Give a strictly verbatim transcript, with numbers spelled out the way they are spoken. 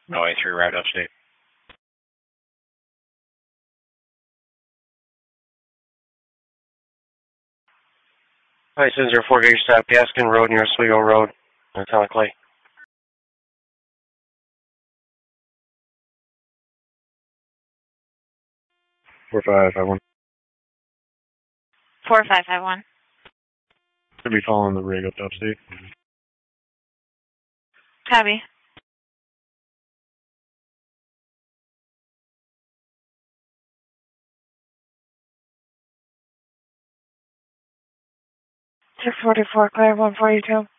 No A three route upstate. Hi, seven zero four, get your stop, Gaskin Road near Oswego Road, Atomic Clay. four five five one. four five five one. Should be following the rig up to upstate. Copy. six forty-four, clear one forty-two.